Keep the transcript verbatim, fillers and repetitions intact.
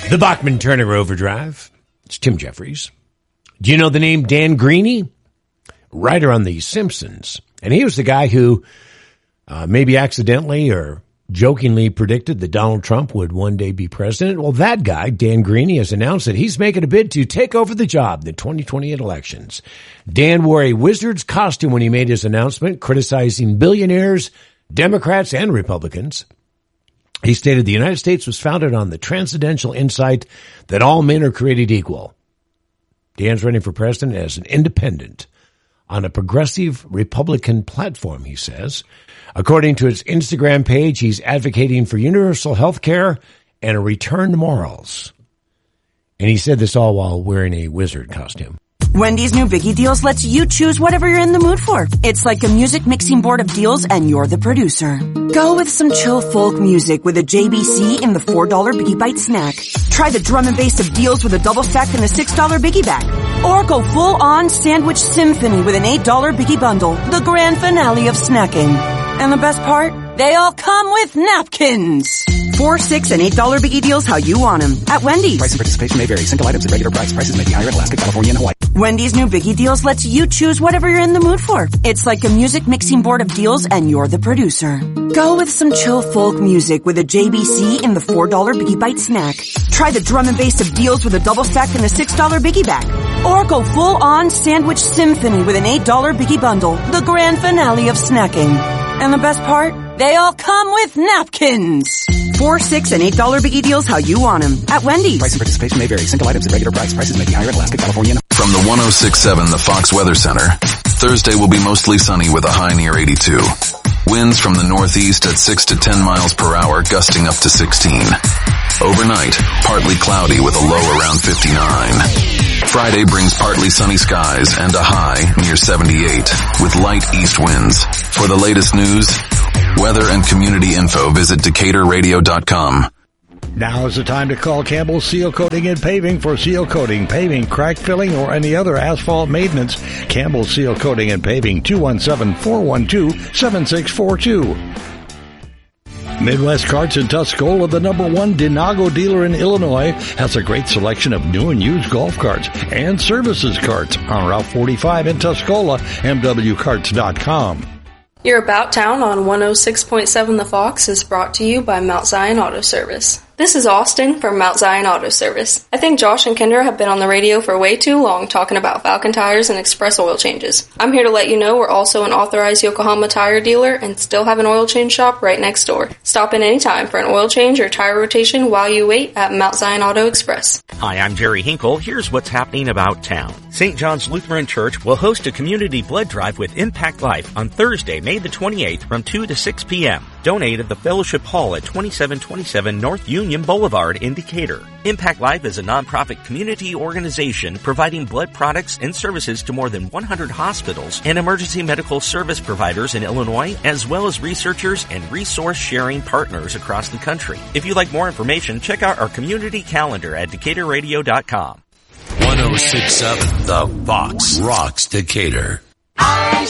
The Bachman-Turner Overdrive. It's Tim Jeffries. Do you know the name Dan Greeny? Writer on The Simpsons. And he was the guy who uh, maybe accidentally or jokingly predicted that Donald Trump would one day be president. Well, that guy, Dan Greeny, has announced that he's making a bid to take over the job in the twenty twenty-eight elections. Dan wore a wizard's costume when he made his announcement, criticizing billionaires, Democrats, and Republicans. He stated the United States was founded on the transcendental insight that all men are created equal. Dan's running for president as an independent on a progressive Republican platform, he says. According to his Instagram page, he's advocating for universal health care and a return to morals. And he said this all while wearing a wizard costume. Wendy's new Biggie Deals lets you choose whatever you're in the mood for. It's like a music mixing board of deals and you're the producer. Go with some chill folk music with a J B C in the four dollar Biggie Bite snack. Try the drum and bass of deals with a double stack and a six dollar Biggie bag. Or go full on sandwich symphony with an eight dollar Biggie bundle. The grand finale of snacking. And the best part? They all come with napkins. Four, six, and eight dollar Biggie Deals how you want them at Wendy's. Price and participation may vary. Single items at regular price. Prices may be higher in Alaska, California, and Hawaii. Wendy's new Biggie Deals lets you choose whatever you're in the mood for. It's like a music mixing board of deals and you're the producer. Go with some chill folk music with a J B C in the four dollar Biggie Bite snack. Try the drum and bass of deals with a double stack and a six dollar Biggie bag. Or go full on sandwich symphony with an eight dollar Biggie bundle. The grand finale of snacking. And the best part? They all come with napkins. Four, six, and eight dollar Biggie Deals how you want them at Wendy's. Price and participation may vary. Single items at regular price. Prices may be higher in Alaska, California. From the one oh six point seven, the Fox Weather Center. Thursday will be mostly sunny with a high near eighty-two. Winds from the northeast at six to ten miles per hour, gusting up to sixteen. Overnight, partly cloudy with a low around fifty-nine. Friday brings partly sunny skies and a high near seventy-eight with light east winds. For the latest news, weather, and community info, visit Decatur Radio dot com. Now is the time to call Campbell Seal Coating and Paving for seal coating, paving, crack filling, or any other asphalt maintenance. Campbell Seal Coating and Paving, two one seven, four one two, seven six four two. Midwest Carts in Tuscola, the number one Denago dealer in Illinois, has a great selection of new and used golf carts and services carts on Route forty-five in Tuscola, M W carts dot com. Your About Town on one oh six point seven The Fox is brought to you by Mount Zion Auto Service. This is Austin from Mount Zion Auto Service. I think Josh and Kendra have been on the radio for way too long talking about Falcon tires and express oil changes. I'm here to let you know we're also an authorized Yokohama tire dealer and still have an oil change shop right next door. Stop in anytime for an oil change or tire rotation while you wait at Mount Zion Auto Express. Hi, I'm Jerry Hinkle. Here's what's happening about town. Saint John's Lutheran Church will host a community blood drive with Impact Life on Thursday, May the twenty-eighth from two to six p.m. Donate at the Fellowship Hall at twenty-seven twenty-seven North Union Boulevard in Decatur. Impact Life is a nonprofit community organization providing blood products and services to more than one hundred hospitals and emergency medical service providers in Illinois, as well as researchers and resource-sharing partners across the country. If you'd like more information, check out our community calendar at Decatur Radio dot com. one oh six point seven The Fox rocks Decatur.